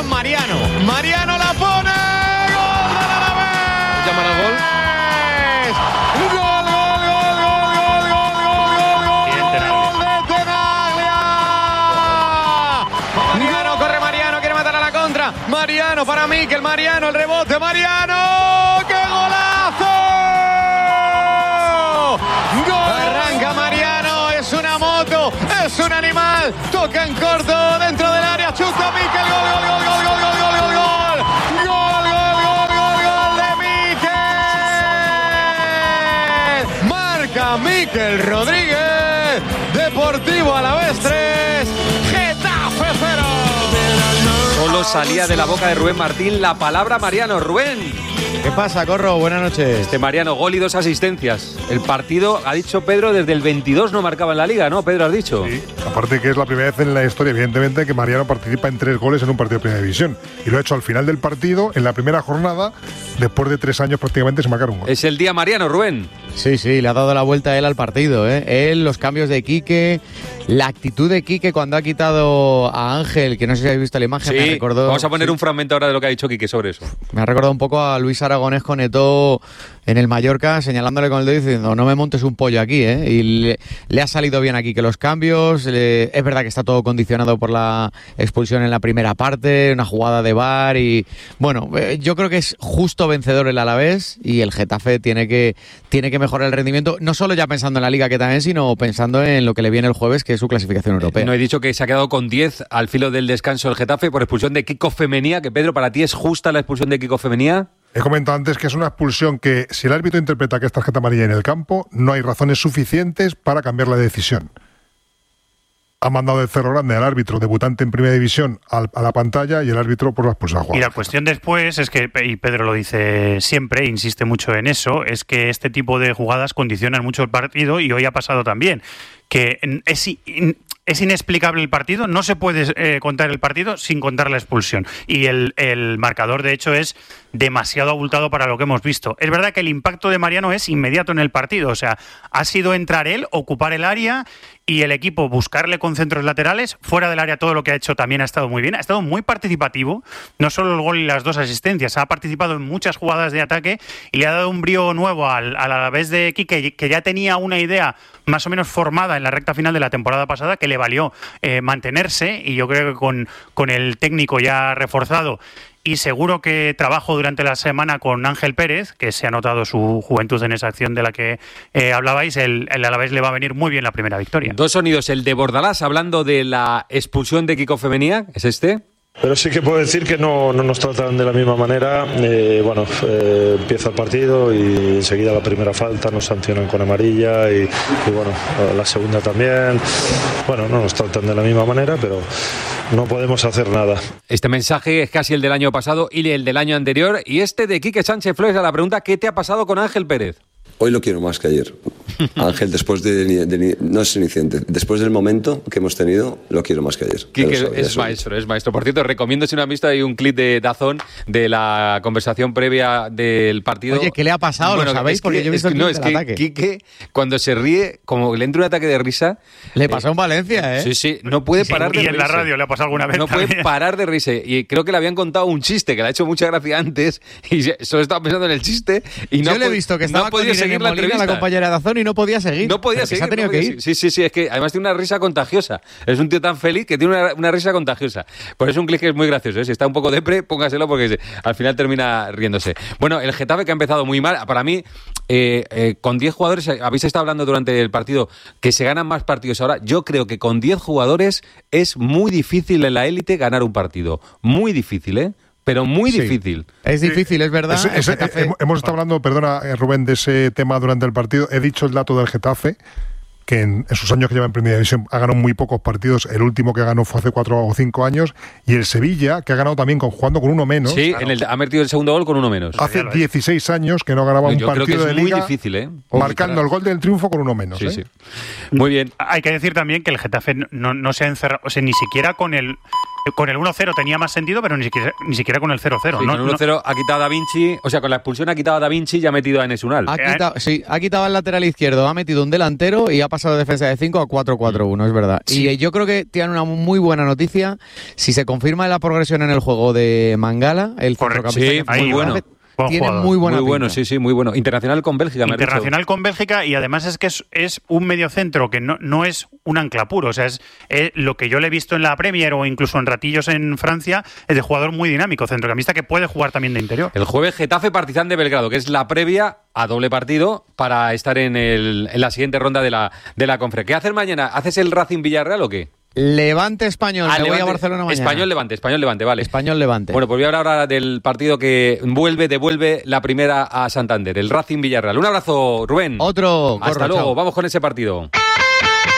con Mariano. Mariano la pone. ¡Gol del Alavés! ¿Llaman al gol? ¡Gol! ¡De Tenaglia! Mariano, corre Mariano, quiere matar a la contra. Mariano para Mikel, Mariano, el rebote, Mariano. ¡Qué golazo! ¡Gol! Arranca Mariano, es una moto, es un animal. Toca en corto, dentro del área, chuta Mikel, gol, gol, gol, gol, gol, gol, gol, gol, gol. Gol, gol, gol, gol, gol de Mikel. Marca Mikel Rodríguez. Deportivo Alavés 3, Getafe 0. Solo salía de la boca de Rubén Martín la palabra Mariano. Rubén. ¿Qué pasa, Corro? Buenas noches. Mariano, gol y 2 asistencias. El partido, ha dicho Pedro, desde el 22 no marcaba en la Liga, ¿no? Pedro, has dicho. Sí, aparte que es la primera vez en la historia, evidentemente, que Mariano participa en 3 goles en un partido de Primera División. Y lo ha hecho al final del partido, en la primera jornada, después de 3 años prácticamente sin marcar un gol. Es el día Mariano, Rubén. Sí, le ha dado la vuelta él al partido, ¿eh? Él, los cambios de Quique, la actitud de Quique cuando ha quitado a Ángel, que no sé si habéis visto la imagen, Sí, me recordó. vamos a poner un fragmento ahora de lo que ha dicho Quique sobre eso. Me ha recordado un poco a Luis Aragonés con Eto'o en el Mallorca, señalándole con el dedo y diciendo, no me montes un pollo aquí, ¿eh? Y le ha salido bien aquí que los cambios, es verdad que está todo condicionado por la expulsión en la primera parte, una jugada de VAR y, bueno, yo creo que es justo vencedor el Alavés y el Getafe tiene que mejorar el rendimiento, no solo ya pensando en la Liga que también, sino pensando en lo que le viene el jueves, que es su clasificación europea. No he dicho que se ha quedado con 10 al filo del descanso el Getafe por expulsión de Kiko Femenía, que Pedro, ¿para ti es justa la expulsión de Kiko Femenía? He comentado antes que es una expulsión que, si el árbitro interpreta que es tarjeta amarilla en el campo, no hay razones suficientes para cambiar la decisión. Ha mandado el Cerro Grande al árbitro debutante en Primera División a la pantalla y el árbitro por la expulsión. Y la cuestión después es que, y Pedro lo dice siempre, insiste mucho en eso, es que este tipo de jugadas condicionan mucho el partido y hoy ha pasado también, que es inexplicable el partido, no se puede contar el partido sin contar la expulsión. Y el marcador, de hecho, es demasiado abultado para lo que hemos visto. Es verdad que el impacto de Mariano es inmediato en el partido, o sea, ha sido entrar él, ocupar el área y el equipo buscarle con centros laterales. Fuera del área todo lo que ha hecho también ha estado muy bien, ha estado muy participativo, no solo el gol y las 2 asistencias, ha participado en muchas jugadas de ataque y le ha dado un brío nuevo al Alavés de Quique, que ya tenía una idea más o menos formada en la recta final de la temporada pasada, que le valió mantenerse, y yo creo que con el técnico ya reforzado y seguro que trabajo durante la semana con Ángel Pérez, que se ha notado su juventud en esa acción de la que hablabais, el Alavés le va a venir muy bien la primera victoria. 2 sonidos, el de Bordalás hablando de la expulsión de Kiko Femenía, ¿es este? Pero sí que puedo decir que no nos tratan de la misma manera. Empieza el partido y enseguida la primera falta nos sancionan con amarilla y la segunda también. No nos tratan de la misma manera, pero no podemos hacer nada. Este mensaje es casi el del año pasado y el del año anterior, y este de Quique Sánchez Flores a la pregunta ¿qué te ha pasado con Ángel Pérez? Hoy lo quiero más que ayer. Ángel, después no es iniciante, después del momento que hemos tenido, lo quiero más que ayer. Quique es maestro. Por cierto, recomiendo, si no han visto, hay un clip de DAZN de la conversación previa del partido. Oye, ¿qué le ha pasado? ¿Lo sabéis? Porque yo he visto el clip del ataque. Quique, cuando se ríe, como le entra un ataque de risa... Le pasó en Valencia, ¿eh? Sí, no puede parar de reírse. Y en la radio le ha pasado alguna vez. No puede parar de reírse. Y creo que le habían contado un chiste que le ha hecho mucha gracia antes y solo estaba pensando en el chiste y yo le he visto que estaba con Irene Molina, la compañera de DAZN, y no podía seguir. No podía seguir. Se ha tenido que ir. Sí, es que además tiene una risa contagiosa. Es un tío tan feliz que tiene una risa contagiosa. Por eso un clic que es muy gracioso, ¿eh? Si está un poco depre, póngaselo porque al final termina riéndose. Bueno, el Getafe, que ha empezado muy mal, para mí, con 10 jugadores, habéis estado hablando durante el partido que se ganan más partidos ahora. Yo creo que con 10 jugadores es muy difícil en la élite ganar un partido. Muy difícil, ¿eh? Pero muy difícil. Es difícil, es verdad. Hemos estado hablando, perdona, Rubén, de ese tema durante el partido. He dicho el dato del Getafe, que en sus años que lleva en Primera División ha ganado muy pocos partidos. El último que ganó fue hace 4 o 5 años. Y el Sevilla, que ha ganado también jugando con uno menos. Sí, claro. Ha metido el segundo gol con uno menos. Hace 16 años que no ganaba un partido de Liga. Muy difícil, ¿eh? Marcando el gol del triunfo con uno menos. Sí. Muy bien. Hay que decir también que el Getafe no se ha encerrado, o sea, ni siquiera con el Con el 1-0 tenía más sentido, pero ni siquiera con el 0-0. Sí, no, con el 1-0 ha quitado a Da Vinci, o sea, con la expulsión ha quitado a Da Vinci y ha metido a Enes Unal. Ha quitado al lateral izquierdo, ha metido un delantero y ha pasado de defensa de 5 a 4-4-1, es verdad. Sí. Y yo creo que tiene una muy buena noticia. Si se confirma la progresión en el juego de Mangala, el centrocampista, muy bueno. Tiene muy buena pinta. Bueno, sí, muy bueno. Internacional con Bélgica, Internacional con Bélgica, y además es que es un mediocentro que no es un ancla puro. O sea, es lo que yo le he visto en la Premier o incluso en ratillos en Francia, es de jugador muy dinámico, centrocampista que puede jugar también de interior. El jueves Getafe Partizan de Belgrado, que es la previa a doble partido para estar en la siguiente ronda de la Conference. ¿Qué haces mañana? ¿Haces el Racing Villarreal o qué? Levante Español, me voy a Barcelona mañana. Español Levante, vale. Español Levante. Bueno, pues voy a hablar ahora del partido que devuelve la primera a Santander, el Racing Villarreal. Un abrazo, Rubén. Otro. Hasta luego, chao. Vamos con ese partido.